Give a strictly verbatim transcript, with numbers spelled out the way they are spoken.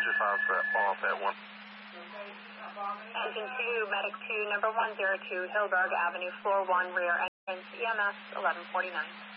just off, uh, off at one. Engine two, medic two, number one zero two, Hillberg Avenue, floor one, rear entrance, E M S eleven forty-nine.